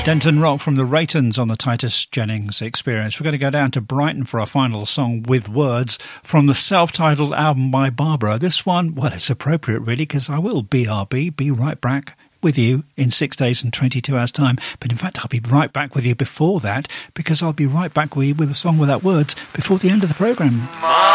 Denton Rock from the Raytons on the Titus Jennings Experience. We're going to go down to Brighton for our final song, With Words, from the self-titled album by Barbara. This one, well, it's appropriate really, because I will BRB, be right back with you in 6 days and 22 hours time. But in fact, I'll be right back with you before that, because I'll be right back with you with a song without words before the end of the programme.